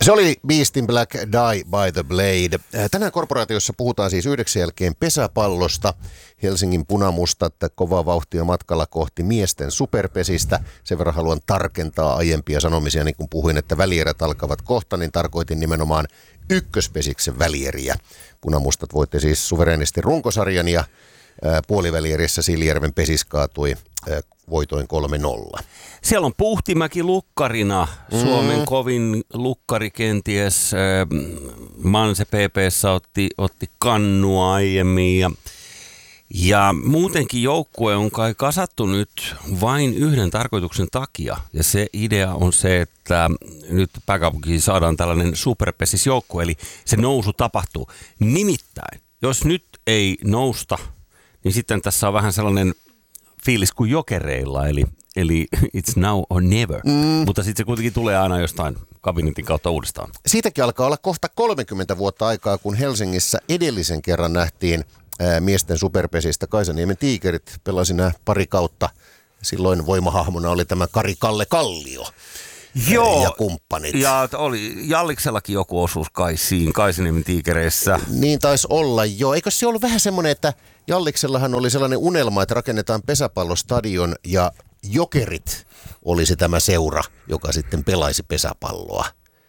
Se oli Beast in Black, Die by the Blade. Tänään korporaatiossa puhutaan siis 9 jälkeen pesäpallosta. Helsingin punamustat kovaa vauhtia matkalla kohti miesten superpesistä. Sen verran haluan tarkentaa aiempia sanomisia, niin kun puhuin, että välierät alkavat kohta, niin tarkoitin nimenomaan ykköspesiksen välieriä. Punamustat voitti siis suvereenisti runkosarjan ja puolivälierissä Siilijärven pesis kaatui voitoin 3-0. Siellä on Puhtimäki lukkarina, Suomen kovin lukkari kenties. Manse PP:ssä otti kannua aiemmin ja muutenkin joukkue on kai kasattu nyt vain yhden tarkoituksen takia. Ja se idea on se, että nyt pääkaupunkiin saadaan tällainen superpesisjoukkue, eli se nousu tapahtuu. Nimittäin, jos nyt ei nousta, niin sitten tässä on vähän sellainen fiilis kuin Jokereilla, eli it's now or never. Mutta sitten se kuitenkin tulee aina jostain kabinetin kautta uudestaan. Siitäkin alkaa olla kohta 30 vuotta aikaa, kun Helsingissä edellisen kerran nähtiin miesten superpesistä. Kaisaniemen Tiikerit pelasi nämä pari kautta. Silloin voimahahmona oli tämä Kari-Kalle Kallio. Joo, ja kumppanit. Ja oli Jalliksellakin joku osuus kai siinä Kaisaniemen Tiikereissä. Niin taisi olla jo. Eikö se ollut vähän semmoinen, että Jalliksellahan oli sellainen unelma, että rakennetaan pesäpallostadion ja Jokerit olisi tämä seura, joka sitten pelaisi pesäpalloa.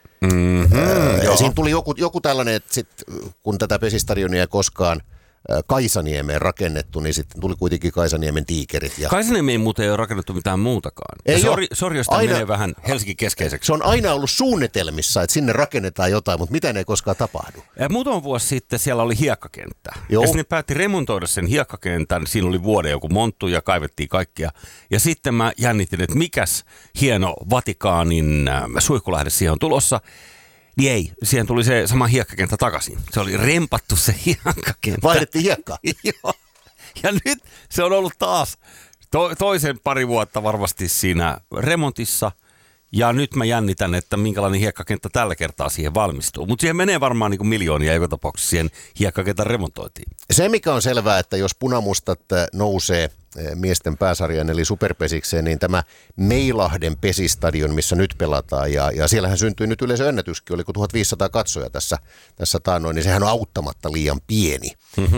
Ja siinä tuli joku tällainen, että sit, kun tätä pesistadionia ei koskaan Kaisaniemeen rakennettu, niin sitten tuli kuitenkin Kaisaniemen Tiikerit. Ja Kaisaniemeen muuten ei ole rakennettu mitään muutakaan. Sori, jos tämä menee vähän Helsingin keskeiseksi. Se on aina ollut suunnitelmissa, että sinne rakennetaan jotain, mutta mitään ei koskaan tapahdu. Muutama vuosi sitten siellä oli hiekkakenttä. Joo. Ja sitten ne päätti remontoida sen hiekkakentän. Siinä oli vuoden joku monttu ja kaivettiin kaikkia. Ja sitten mä jännitin, että mikäs hieno Vatikaanin suihkulähde siihen on tulossa. Niin ei, siihen tuli se sama hiekkakenttä takaisin. Se oli rempattu se hiekkakenttä. Vaihdettiin hiekkaa. Joo. Ja nyt se on ollut taas toisen pari vuotta varmasti siinä remontissa. Ja nyt mä jännitän, että minkälainen hiekkakenttä tällä kertaa siihen valmistuu. Mutta siihen menee varmaan niin kuin miljoonia joka tapauksessa siihen hiekkakentän remontointiin. Se mikä on selvää, että jos punamustat nousee miesten pääsarjan eli superpesikseen, niin tämä Meilahden pesistadion, missä nyt pelataan, ja siellähän syntyi nyt yleisöennätyskin, oliko 1500 katsoja tässä taannoin, niin sehän on auttamatta liian pieni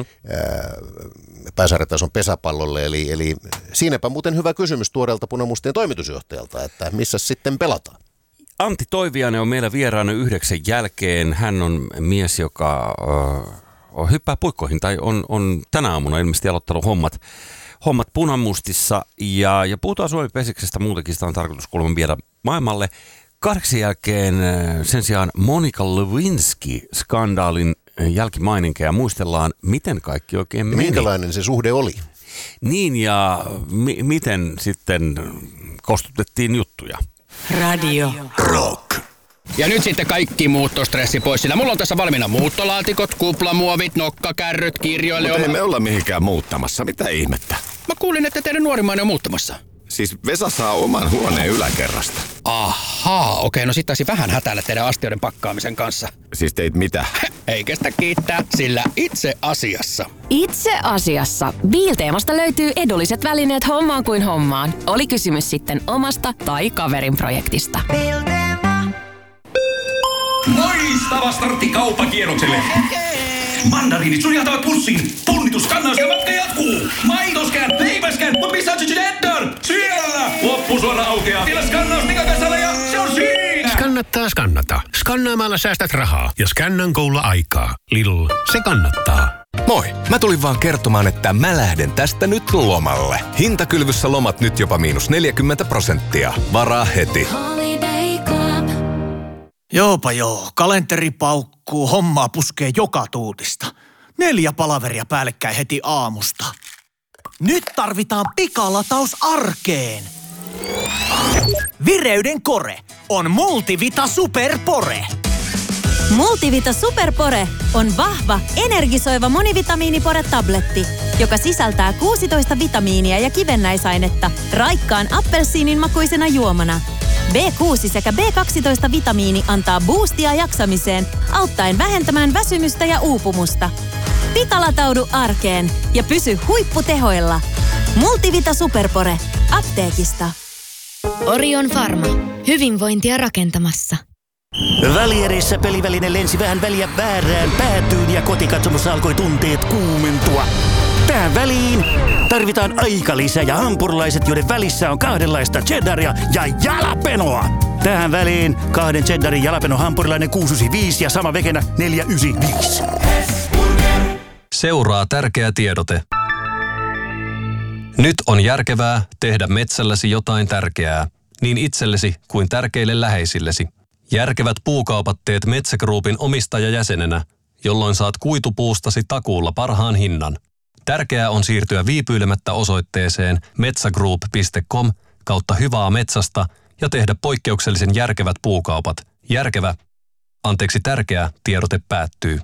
pääsarjatason pesäpallolle, eli siinäpä muuten hyvä kysymys tuoreelta punamustien toimitusjohtajalta, että missä sitten pelataan? Antti Toiviainen on meillä vieraana 9 jälkeen. Hän on mies, joka hyppää puikkoihin, tai on tänä aamuna ilmeisesti aloittanut hommat punamustissa, ja puhutaan Suomen pesiksestä muutenkin, sitä on tarkoitus kuulemma viedä maailmalle. 8 jälkeen sen sijaan Monica Lewinsky-skandaalin jälkimaininkeja muistellaan, miten kaikki oikein meni. Minkälainen se suhde oli? Niin, ja miten sitten kostutettiin juttuja. Radio Rock. Ja nyt sitten kaikki muuttostressi pois, sillä mulla on tässä valmiina muuttolaatikot, kuplamuovit, nokkakärryt, kirjoille. Mutta ei me olla mihinkään muuttamassa, mitä ihmettä? Mä kuulin, että teidän nuorimmainen on muuttamassa. Siis Vesa saa oman huoneen yläkerrasta. Ahaa, okei, no sit taisi vähän hätäillä teidän astioiden pakkaamisen kanssa. Siis teit mitä? Ei kestä kiittää, sillä itse asiassa. Itse asiassa Biilteemasta löytyy edulliset välineet hommaan kuin hommaan. Oli kysymys sitten omasta tai kaverin projektista. Loistava startti kauppakierrokselle. Mandariinit suljaltavat pussiin. Punnitus, kannaus ja matka jatkuu. Maitoskään, leipäskään, mutta missä on Cheddar? Siellä! Loppusuora aukeaa. Vielä skannaus Nikakaisalla ja se on siinä! Skannata. Skannaamalla säästät rahaa ja skannaan koululla aikaa. Lidl, se kannattaa. Moi, mä tulin vaan kertomaan, että mä lähden tästä nyt lomalle. Hintakylvyssä lomat nyt jopa -40%. Varaa heti. Joopa joo, kalenteri paukkuu, hommaa puskee joka tuutista. 4 palaveria päällekkäin heti aamusta. Nyt tarvitaan pikalataus arkeen. Vireyden kore on Multivita Superpore. Multivita Superpore on vahva, energisoiva monivitamiinipore-tabletti, joka sisältää 16 vitamiinia ja kivennäisainetta raikkaan appelsiinin makuisena juomana. B6 sekä B12-vitamiini antaa boostia jaksamiseen, auttaen vähentämään väsymystä ja uupumusta. Pikalataudu arkeen ja pysy huipputehoilla. Multivita Superpore. Apteekista. Orion Pharma. Hyvinvointia rakentamassa. Välierissä peliväline lensi vähän väliä väärään päätyyn ja kotikatsomossa alkoi tunteet kuumentua. Tähän väliin tarvitaan aikalisä ja hampurilaiset, joiden välissä on kahdenlaista cheddaria ja jalapenoa. Tähän väliin 2 cheddarin jalapeno hampurilainen 695 ja sama vegenä 495. Seuraa tärkeä tiedote. Nyt on järkevää tehdä metsälläsi jotain tärkeää, niin itsellesi kuin tärkeille läheisillesi. Järkevät puukaupat teet Metsä Groupin omistajajäsenenä, jolloin saat kuitupuustasi takuulla parhaan hinnan. Tärkeää on siirtyä viipyilemättä osoitteeseen metsagroup.com/hyvää metsästä ja tehdä poikkeuksellisen järkevät puukaupat. Tärkeä tiedote päättyy.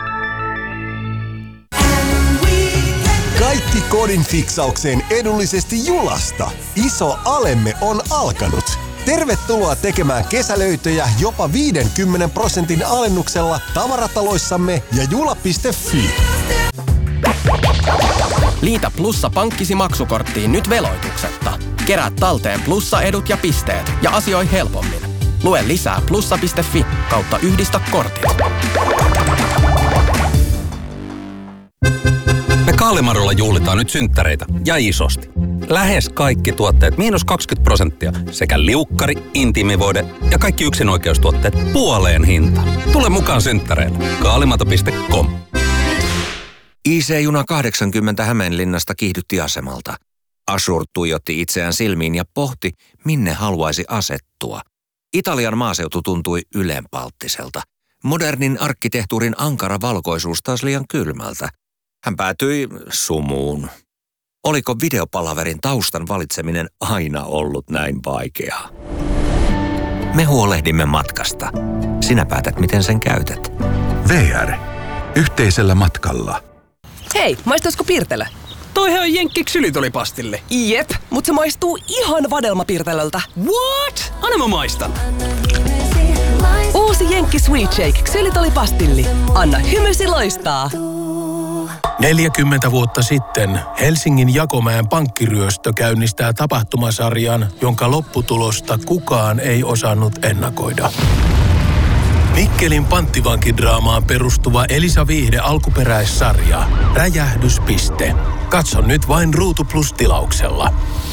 Kaikki kodin fiksaukseen edullisesti Julasta. Iso alemme on alkanut. Tervetuloa tekemään kesälöitöjä jopa 50% alennuksella tavarataloissamme ja jula.fi. Liitä Plussa pankkisi maksukorttiin nyt veloituksetta. Kerää talteen Plussa-edut ja pisteet ja asioi helpommin. Lue lisää plussa.fi/yhdistä kortit. Me Kaalimarolla juhlitaan nyt synttäreitä ja isosti. Lähes kaikki tuotteet -20% sekä liukkari, intiimivoide ja kaikki yksinoikeustuotteet puoleen hintaan. Tule mukaan synttäreille. Kaalimato.com. IC-juna 80 Hämeenlinnasta kiihdytti asemalta. Ashur tuijotti itseään silmiin ja pohti, minne haluaisi asettua. Italian maaseutu tuntui ylenpalttiselta. Modernin arkkitehtuurin ankara valkoisuus taas liian kylmältä. Hän päätyi sumuun. Oliko videopalaverin taustan valitseminen aina ollut näin vaikeaa? Me huolehdimme matkasta. Sinä päätät, miten sen käytät. VR. Yhteisellä matkalla. Hei, maistaisiko Pirtelä? Toihan on Jenkki ksylitolipastille. Jep, mutta se maistuu ihan vadelmapirtelöltä. What? Anna mä maistan. Uusi Jenkki Sweet Shake ksylitolipastilli. Anna hymysi loistaa. 40 vuotta sitten Helsingin Jakomäen pankkiryöstö käynnistää tapahtumasarjan, jonka lopputulosta kukaan ei osannut ennakoida. Mikkelin panttivankidraamaan perustuva Elisa Viihde alkuperäissarja. Räjähdyspiste. Katso nyt vain Ruutu Plus -tilauksella.